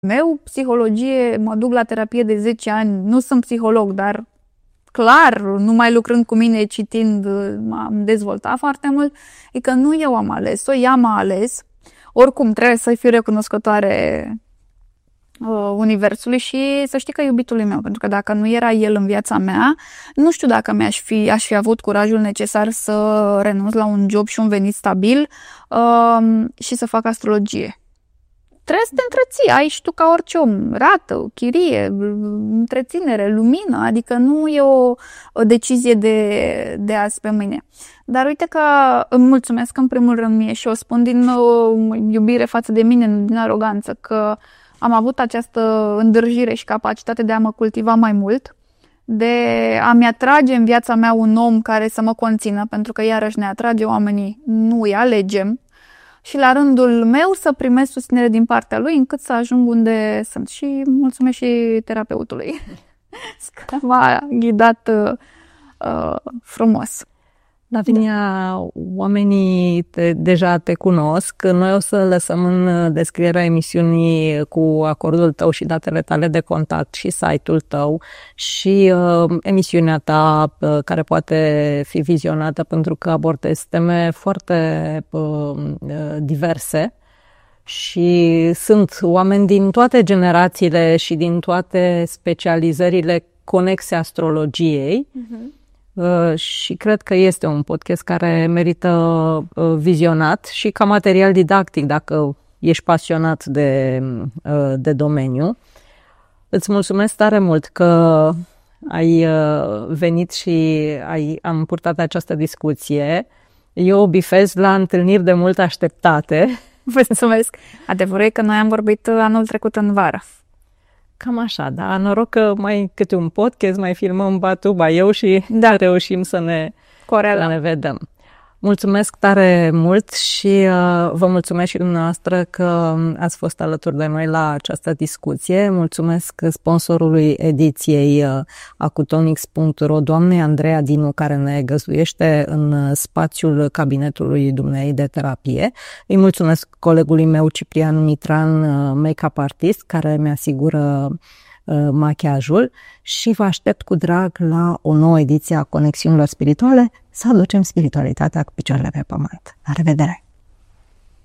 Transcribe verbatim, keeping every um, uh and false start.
meu, psihologie, mă duc la terapie de zece ani, nu sunt psiholog, dar clar, numai lucrând cu mine, citind, m-am dezvoltat foarte mult, e că nu eu am ales-o, ea m-a ales. Oricum, trebuie să fiu recunoscătoare uh, universului și să știi că e iubitul meu, pentru că dacă nu era el în viața mea, nu știu dacă mi-aș fi, aș fi avut curajul necesar să renunț la un job și un venit stabil uh, și să fac astrologie. Trebuie să te întreții, ai și tu ca orice om, rată, chirie, întreținere, lumină, adică nu e o, o decizie de, de azi pe mâine. Dar uite că îmi mulțumesc în primul rând mie și o spun din o iubire față de mine, din aroganță, că am avut această îndârjire și capacitate de a mă cultiva mai mult, de a-mi atrage în viața mea un om care să mă conțină, pentru că iarăși ne atrage oamenii, nu îi alegem, și la rândul meu să primesc susținere din partea lui încât să ajung unde sunt. Și mulțumesc și terapeutului că m-a ghidat uh, frumos. Lavinia, oamenii te, deja te cunosc. Noi o să lăsăm în descrierea emisiunii cu acordul tău și datele tale de contact și site-ul tău și uh, emisiunea ta uh, care poate fi vizionată pentru că abordezi teme foarte uh, diverse și sunt oameni din toate generațiile și din toate specializările conexe astrologiei. Uh-huh. Uh, și cred că este un podcast care merită uh, vizionat și ca material didactic dacă ești pasionat de, uh, de domeniu. Îți mulțumesc tare mult că ai uh, venit și ai, am purtat această discuție. Eu o bifez la întâlniri de mult așteptate. Vă mulțumesc! Adevărul e că noi am vorbit anul trecut în vară. Cam așa, da. Noroc că mai câte un podcast, mai filmăm Batuba eu și da. reușim să ne, să ne vedem. Mulțumesc tare mult și uh, vă mulțumesc și dumneavoastră că ați fost alături de noi la această discuție. Mulțumesc sponsorului ediției uh, acutonics punct ro, doamnei Andreea Dinu, care ne găzduiește în spațiul cabinetului dumneei de terapie. Îi mulțumesc colegului meu Ciprian Mitran, uh, make-up artist, care mi asigură uh, machiajul și vă aștept cu drag la o nouă ediție a Conexiunilor Spirituale, să aducem spiritualitatea cu picioarele pe pământ. La revedere!